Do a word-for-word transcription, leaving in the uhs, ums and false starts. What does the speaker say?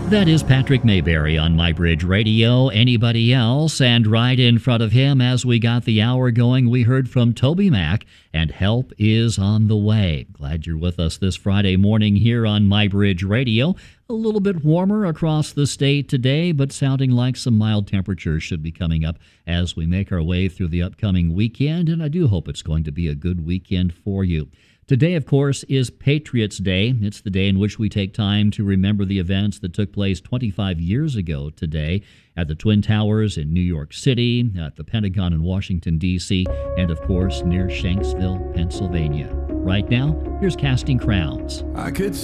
That is Patrick Mayberry on MyBridge Radio. Anybody else? And right in front of him, as we got the hour going, we heard from Toby Mac, and Help is on the Way. Glad you're with us this Friday morning here on MyBridge Radio. A little bit warmer across the state today, but sounding like some mild temperatures should be coming up as we make our way through the upcoming weekend, and I do hope it's going to be a good weekend for you. Today, of course, is Patriots' Day. It's the day in which we take time to remember the events that took place twenty-five years ago today at the Twin Towers in New York City, at the Pentagon in Washington, D C, and, of course, near Shanksville, Pennsylvania. Right now, here's Casting Crowns. I could